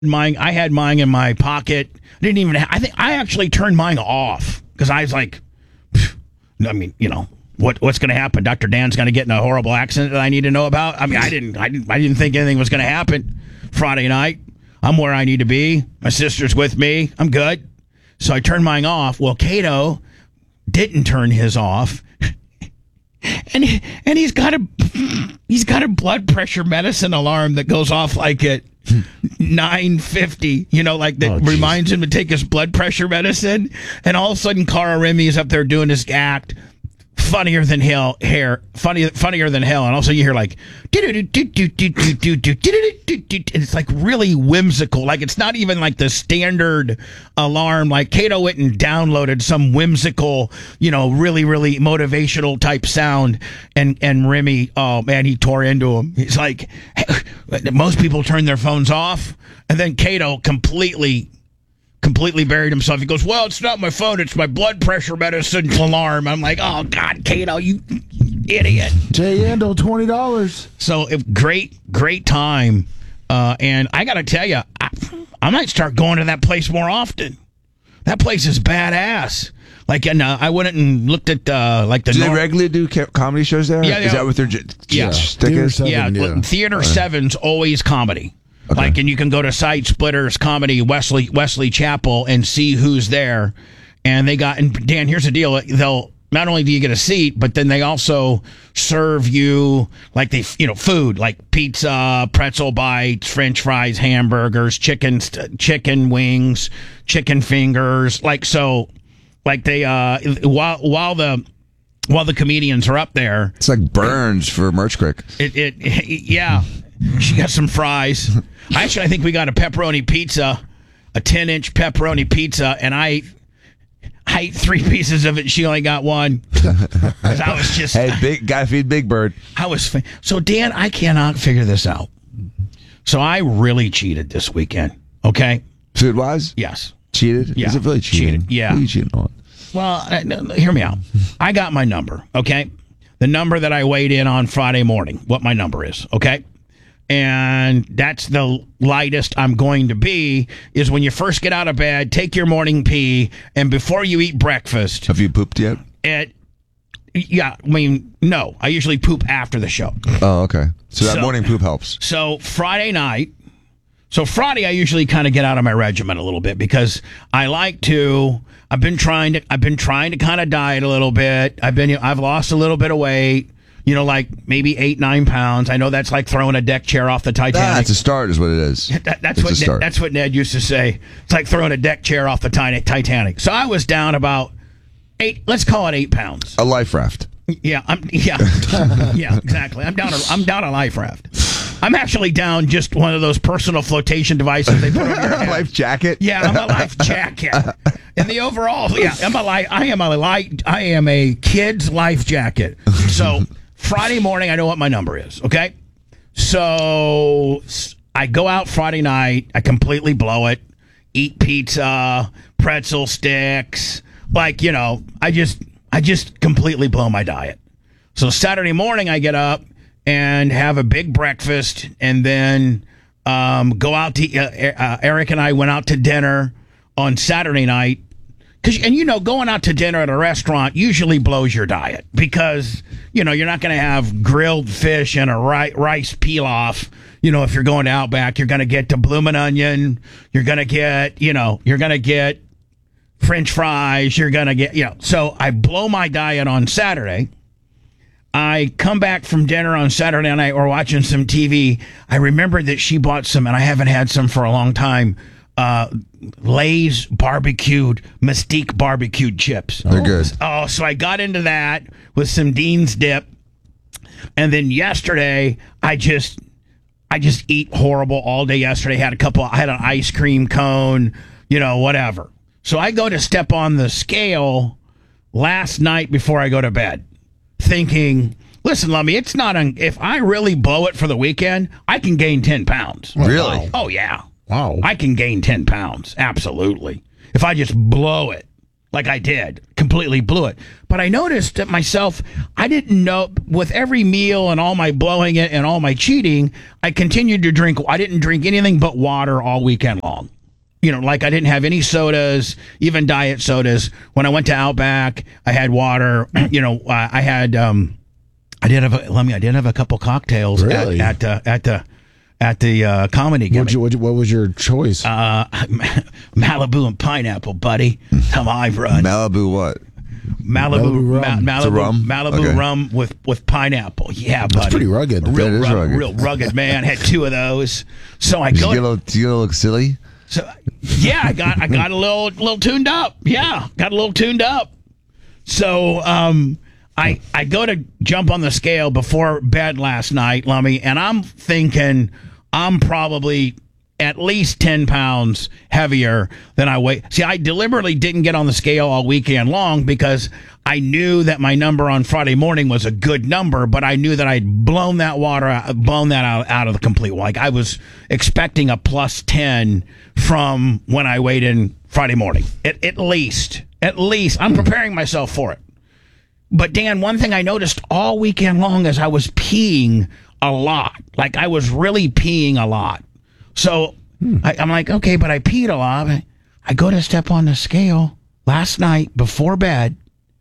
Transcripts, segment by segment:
Mine, I had mine in my pocket. Didn't even. I think I actually turned mine off because I was like, I mean, what's going to happen? Dr. Dan's going to get in a horrible accident that I need to know about. I mean, I didn't think anything was going to happen Friday night. I'm where I need to be. My sister's with me. I'm good. So I turned mine off. Well, Cato didn't turn his off, and he's got a blood pressure medicine alarm that goes off like at 9:50. Like that reminds him to take his blood pressure medicine. And all of a sudden, Cara Remy is up there doing his act. Funnier than hell, funnier than hell, and also you hear like, and it's like really whimsical. Like it's not even like the standard alarm. Like Cato went and downloaded some whimsical, really, really motivational type sound, and Remy, oh man, he tore into him. He's like, most people turn their phones off, and then Cato completely buried himself. He goes, well, it's not my phone, it's my blood pressure medicine alarm. I'm like, oh God, Cato, you idiot. Jay Endo, $20. So great time. And I gotta tell you, I might start going to that place more often. That place is badass. Like, and I went and looked at like the. Do they regularly do comedy shows there? Yeah, is that what their stick is? Yeah, Theater 7's always comedy. Okay. Like, and you can go to Side Splitters Comedy Wesley Chapel and see who's there. And Dan, here's the deal. They'll not only do you get a seat, but then they also serve you like food like pizza, pretzel bites, French fries, hamburgers, chicken wings, chicken fingers. Like, so like they while the comedians are up there, it's like Burns for Merch Crick. Yeah. She got some fries. Actually, I think we got a pepperoni pizza, a 10-inch pepperoni pizza, and I ate 3 pieces of it. She only got 1. I was just big guy feed Big Bird. So Dan, I cannot figure this out. So I really cheated this weekend. Okay, food wise, yes, cheated. Yeah. Is it really cheating? Yeah, what are you cheating on? Well, hear me out. I got my number. Okay, the number that I weighed in on Friday morning. What my number is. Okay. And that's the lightest I'm going to be, is when you first get out of bed, take your morning pee, and before you eat breakfast. Have you pooped yet? No. I usually poop after the show. Oh, okay. So that morning poop helps. So Friday night. So Friday, I usually kind of get out of my regimen a little bit because I like to. I've been trying to kind of diet a little bit. I've lost a little bit of weight. Like maybe 8-9 pounds. I know that's like throwing a deck chair off the Titanic. That's a start, is what it is. That's what Ned used to say. It's like throwing a deck chair off the Titanic. So I was down about 8. Let's call it 8 pounds. A life raft. Yeah, yeah, exactly. I'm down a life raft. I'm actually down just one of those personal flotation devices they put on your head. Life jacket. Yeah, I'm a life jacket. In the overall, yeah, I am a kid's life jacket. So. Friday morning, I know what my number is, okay? So I go out Friday night. I completely blow it. Eat pizza, pretzel sticks. Like, I just completely blow my diet. So Saturday morning, I get up and have a big breakfast and then go out to Eric and I went out to dinner on Saturday night. Going out to dinner at a restaurant usually blows your diet because, you're not going to have grilled fish and a rice pilaf. If you're going to Outback, you're going to get the bloomin' onion. You're going to get French fries. You're going to get, So I blow my diet on Saturday. I come back from dinner on Saturday night or watching some TV. I remember that she bought some, and I haven't had some for a long time, Lay's Mystique barbecued chips. They're good. Oh, so I got into that with some Dean's dip. And then yesterday, I just eat horrible all day yesterday. I had an ice cream cone, whatever. So I go to step on the scale last night before I go to bed, thinking, listen, Lummy, it's not, if I really blow it for the weekend, I can gain 10 pounds. Really? Wow. Oh, yeah. Wow. I can gain 10 pounds. Absolutely. If I just blow it. like I did, completely blew it. But I noticed that myself, I didn't know, with every meal and all my blowing it and all my cheating, I continued to drink. I didn't drink anything but water all weekend long. You know, like I didn't have any sodas, even diet sodas. When I went to Outback, I had water. You know, I did have a couple cocktails Really? at the comedy gimmick. What was your choice? Malibu and pineapple, buddy. How I've run. Malibu what? Malibu rum. It's a rum? Malibu Okay. rum with pineapple. Yeah, buddy. That's pretty rugged. Real That is rugged. Real rugged, man. Had 2 of those. So I Did you go. get a little silly? So yeah, I got a little tuned up. Yeah, got a little tuned up. So I go to jump on the scale before bed last night, Lummy, and I'm thinking I'm probably at least 10 pounds heavier than I weigh. See, I deliberately didn't get on the scale all weekend long because I knew that my number on Friday morning was a good number, but I knew that I'd blown that out of the complete. Like I was expecting a plus 10 from when I weighed in Friday morning. At least. I'm preparing myself for it. But Dan, one thing I noticed all weekend long is I was peeing a lot. Like I was really peeing a lot. So I'm like, okay, but I peed a lot. I go to step on the scale last night before bed.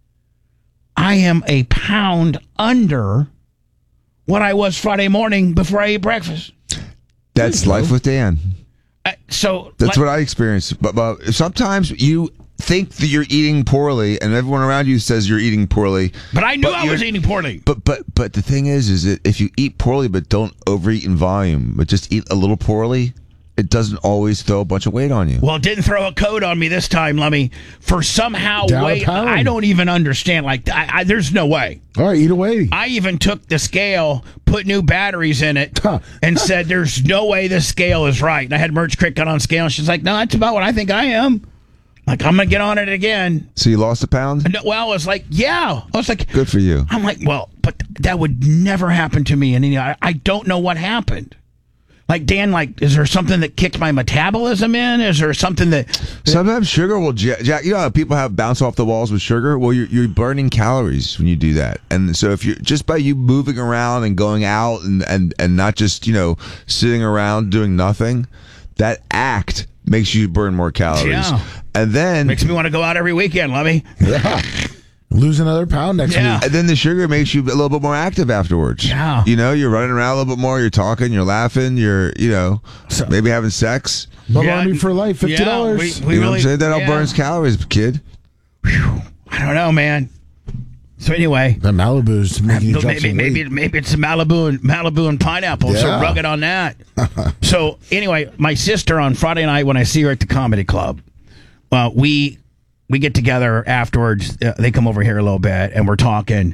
I am a pound under what I was Friday morning before I ate breakfast. That's life with Dan. So That's what I experienced. But sometimes you think that you're eating poorly, and everyone around you says you're eating poorly. But I knew I was eating poorly. But the thing is that if you eat poorly, but don't overeat in volume, but just eat a little poorly, it doesn't always throw a bunch of weight on you. Well, it didn't throw a coat on me this time, Lummy. For somehow Down a weight, pound. I don't even understand. Like, there's no way. All right, eat away. I even took the scale, put new batteries in it, and said, "There's no way this scale is right." And I had Merch Crick got on scale, and she's like, "No, that's about what I think I am." Like, I'm gonna get on it again. So you lost a pound? And, well, I was like, yeah. I was like, Good for you. I'm like, well, but that would never happen to me. And I don't know what happened. Like, Dan, like, is there something that kicked my metabolism in? Is there something that... Sometimes sugar will jack. You know how people have bounce off the walls with sugar? Well, you're burning calories when you do that. And so if you're just by you moving around and going out and not just, sitting around doing nothing, that act makes you burn more calories. Yeah. And then Makes me want to go out every weekend, Lummy. Yeah. Lose another pound next Yeah. week. and then the sugar makes you a little bit more active afterwards. Yeah. You're running around a little bit more, you're talking, you're laughing, you're, maybe having sex. Bubba Yeah. Army for life, $50. Yeah, we You know really, what I'm saying? That all yeah. burns calories, kid. I don't know, man. So anyway, The Malibu's making you drop some weight. maybe it's Malibu and pineapple. So Yeah. rugged on that. So anyway, my sister on Friday night when I see her at the comedy club, we get together afterwards. They come over here a little bit and we're talking,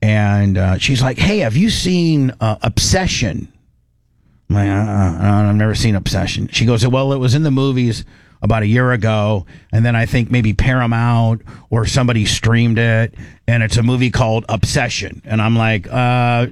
and she's like, "Hey, have you seen Obsession?" I'm like, I've never seen Obsession. She goes, "Well, it was in the movies about a year ago, and then I think maybe Paramount or somebody streamed it, and it's a movie called Obsession." And I'm like, so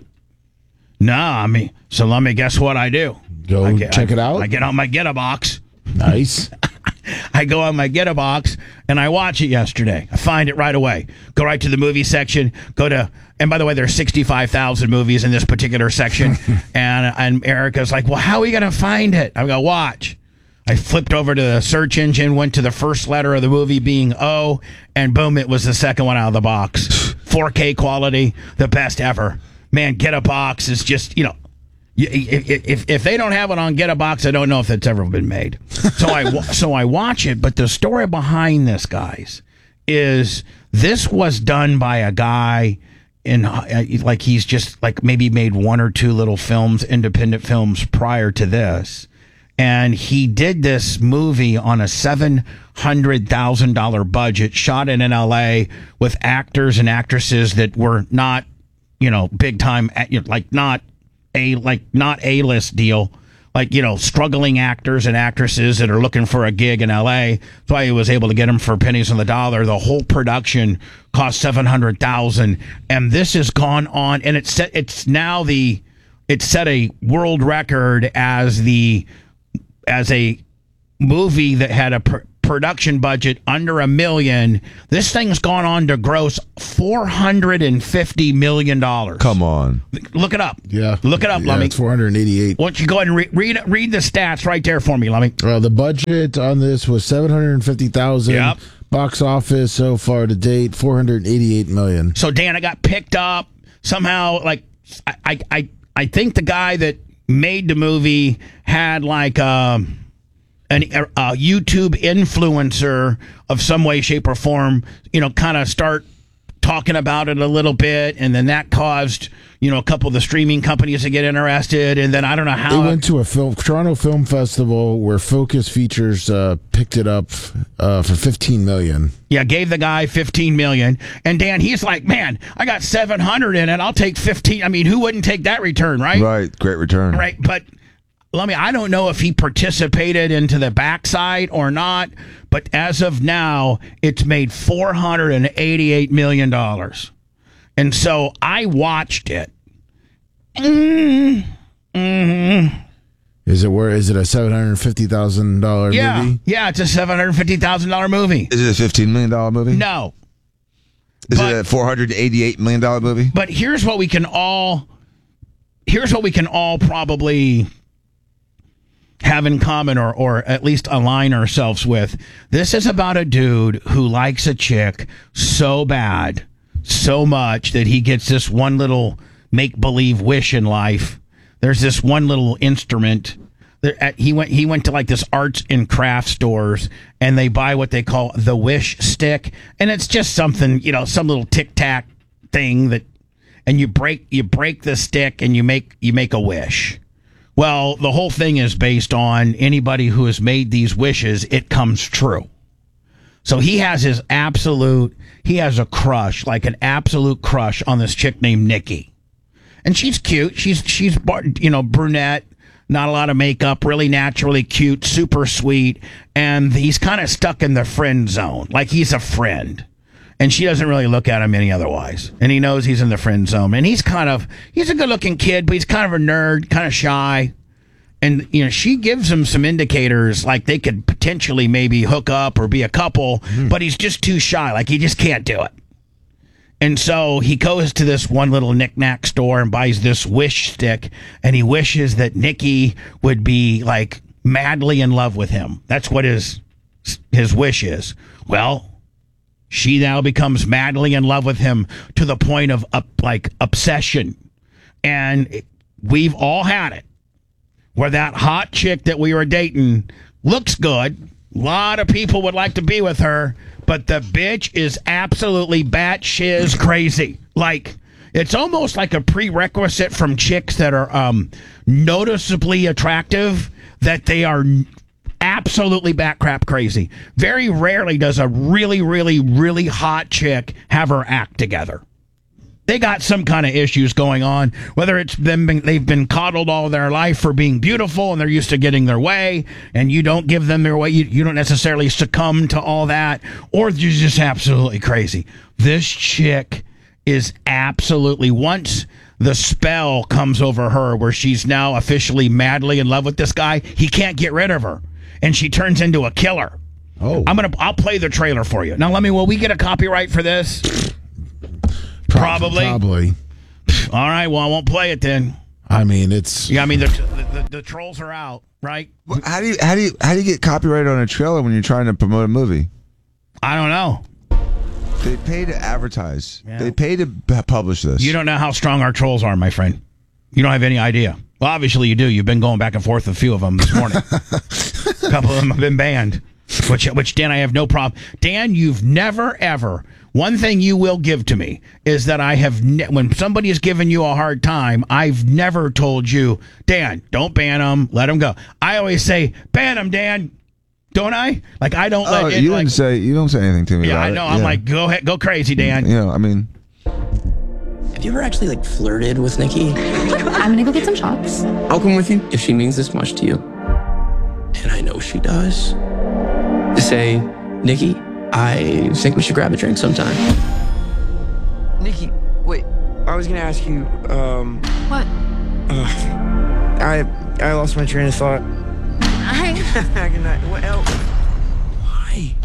let me guess what I do. Go check it out. I get on my Get-A-Box. Nice. I go on my Get-A-Box and I watch it yesterday. I find it right away. Go right to the movie section. And by the way, there's 65,000 movies in this particular section. and Erica's like, "Well, how are we going to find it?" I go, "Watch." I flipped over to the search engine, went to the first letter of the movie being O, and boom, it was the second one out of the box. 4K quality, the best ever. Man, Get-A-Box is just, if they don't have it on Get-A-Box, I don't know if it's ever been made. So I watch it, but the story behind this, guys, is this was done by a guy he's just like maybe made 1 or 2 little films, independent films prior to this. And he did this movie on a $700,000 budget, shot it in LA with actors and actresses that were not, big time, not A-list deal, struggling actors and actresses that are looking for a gig in LA. That's why he was able to get them for pennies on the dollar. The whole production cost $700,000, and this has gone on, and it set a world record as a movie that had a production budget under $1 million. This thing's gone on to gross $450 million. Come on. Look it up. Yeah. Look it up, Yeah, Lummy. it's 488. Why don't you go ahead and read the stats right there for me, Lummy? The budget on this was $750,000. Yep. Box office so far to date, $488 million. So, Dan, it got picked up somehow. Like, I think the guy that made the movie had like a YouTube influencer of some way, shape, or form, kind of start talking about it a little bit, and then that caused a couple of the streaming companies to get interested, and then I don't know how it went to a Toronto Film Festival where Focus Features picked it up for $15 million. Yeah, gave the guy $15 million, and Dan, he's like, man, I got 700 in it. I'll take 15. I mean, who wouldn't take that return, right? Right, great return. Right, but I don't know if he participated into the backside or not, but as of now, it's made $488 million. And so I watched it. Is it a $750,000 movie? Yeah, it's a $750,000 movie. Is it a $15 million movie? No. Is it a $488 million movie? But here's what we can all probably have in common or at least align ourselves with. This is about a dude who likes a chick so bad, so much that he gets this one little make-believe wish in life. There's this one little instrument. He went to like this arts and craft stores, and they buy what they call the wish stick, and it's just something, some little tic-tac thing and you break the stick and you make a wish. Well, the whole thing is based on anybody who has made these wishes, it comes true. So he has a crush, like an absolute crush on this chick named Nikki. And she's cute. She's brunette, not a lot of makeup, really naturally cute, super sweet. And he's kind of stuck in the friend zone, like he's a friend. And she doesn't really look at him any otherwise. And he knows he's in the friend zone. And he's a good looking kid, but he's kind of a nerd, kind of shy. And, she gives him some indicators like they could potentially maybe hook up or be a couple, but he's just too shy. Like he just can't do it. And so he goes to this one little knick-knack store and buys this wish stick, and he wishes that Nikki would be like madly in love with him. That's what his wish is. Well, she now becomes madly in love with him to the point of obsession. And we've all had it where that hot chick that we were dating looks good. A lot of people would like to be with her, but the bitch is absolutely batshit crazy. Like, it's almost like a prerequisite from chicks that are noticeably attractive that they are absolutely bat crap crazy. Very rarely does a really, really, really hot chick have her act together. They got some kind of issues going on, whether it's they've been coddled all their life for being beautiful and they're used to getting their way, and you don't give them their way. You don't necessarily succumb to all that, or you're just absolutely crazy. This chick is absolutely, once the spell comes over her where she's now officially madly in love with this guy, he can't get rid of her, and she turns into a killer. Oh, I'll play the trailer for you. Now, will we get a copyright for this? Probably. All right. Well, I won't play it then. I mean, it's. Yeah. I mean, the trolls are out, right? Well, how do you get copyright on a trailer when you're trying to promote a movie? I don't know. They pay to advertise. Yeah. They pay to publish this. You don't know how strong our trolls are, my friend. You don't have any idea. Well, obviously you do. You've been going back and forth with a few of them this morning. A couple of them have been banned. Which Dan, I have no problem. Dan, you've never ever. One thing you will give to me is that I have, when somebody has given you a hard time, I've never told you, Dan, don't ban them, let them go. I always say, ban them, Dan. Don't I? Like, I don't let it. You don't say anything to me. Yeah, about I know. It. I'm like, go ahead, go crazy, Dan. I mean. Have you ever actually flirted with Nikki? I'm gonna go get some shots. I'll come with you if she means this much to you. And I know she does. To say, Nikki, I think we should grab a drink sometime. Nikki, wait. I was gonna ask you, What? I lost my train of thought. Good night. What else? Why Why?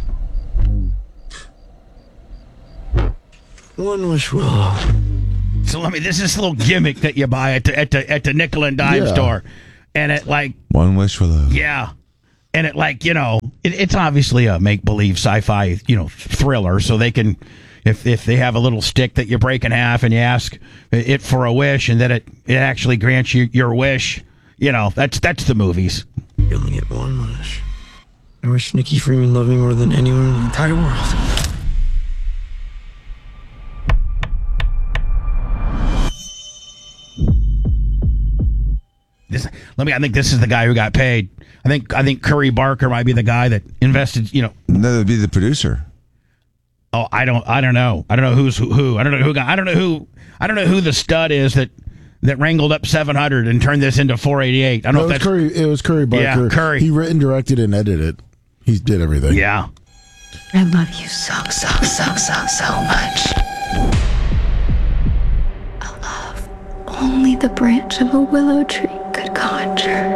One wish, Willow. So this is a little gimmick that you buy at the nickel and dime store, and it like One wish for love. yeah, and it like it's obviously a make believe sci-fi thriller, so they can if they have a little stick that you break in half and you ask it for a wish and then it actually grants you your wish. That's the movies. You only get one wish. I wish Nikki Freeman loved me more than anyone in the entire world. I think this is the guy who got paid. I think Curry Barker might be the guy that invested. No, that'd be the producer. Oh, I don't know. I don't know who's who. I don't know who got. I don't know who the stud is that wrangled up 700 and turned this into 488. I don't know if that's Curry. It was Curry Barker. Yeah, Curry. He written, directed, and edited it. He did everything. Yeah. I love you so much. A love only the branch of a willow tree could conjure.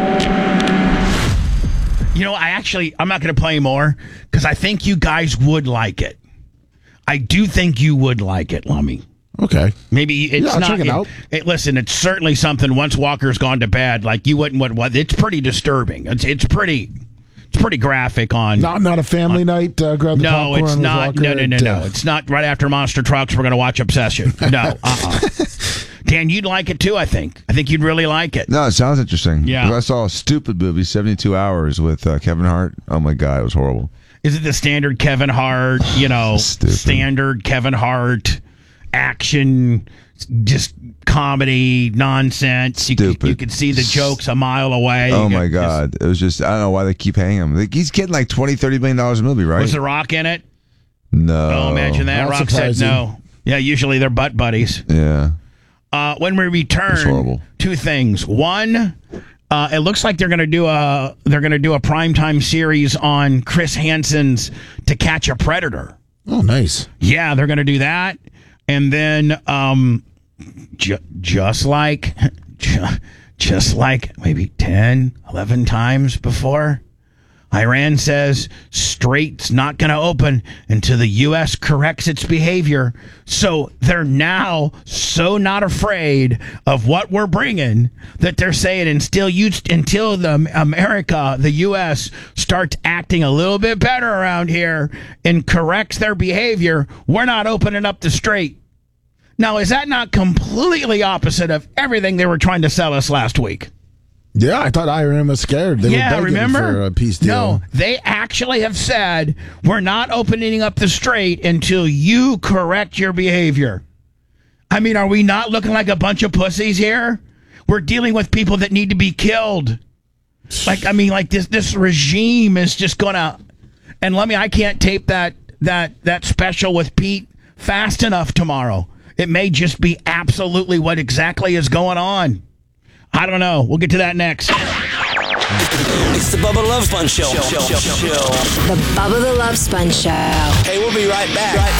I'm not going to play more because I think you guys would like it. I do think you would like it, Lummy. Okay. Maybe it's I'll not. check it out. Listen, it's certainly something. Once Walker's gone to bed, like you wouldn't. What? It's pretty disturbing. It's pretty graphic on. Not a family night. Grab the No, popcorn it's with not. Walker No. It's not right after Monster Trucks. We're going to watch Obsession. No. Dan, you'd like it too. I think you'd really like it. No, it sounds interesting. Yeah. I saw a stupid movie, 72 Hours, with Kevin Hart. Oh my God, it was horrible. Is it the standard Kevin Hart? Stupid. Standard Kevin Hart action, just comedy nonsense. You could see the jokes a mile away. Oh my God, it was just, I don't know why they keep paying him. Like, he's getting like $20-30 million a movie, right? Was The Rock in it? No. Oh, imagine that. Not Rock surprising. said no. Yeah, usually they're butt buddies. Yeah. When we return, horrible. two things. One, it looks like they're going to do a primetime series on Chris Hansen's To Catch a Predator. Oh, nice. Yeah, they're going to do that, and then just like maybe 10, 11 times before, Iran says Strait's not going to open until the U.S. corrects its behavior. So they're now so not afraid of what we're bringing that they're saying until the U.S. starts acting a little bit better around here and corrects their behavior, we're not opening up the Strait. Now, is that not completely opposite of everything they were trying to sell us last week? Yeah, I thought Iran was scared. They were begging remember? for a peace deal. No, they actually have said, we're not opening up the Strait until you correct your behavior. I mean, are we not looking like a bunch of pussies here? We're dealing with people that need to be killed. This regime is just going to... And I can't tape that special with Pete fast enough tomorrow. It may just be absolutely what exactly is going on. I don't know. We'll get to that next. It's the Bubba Love Sponge Show. The Bubba the Love Sponge Show. Hey, we'll be right back.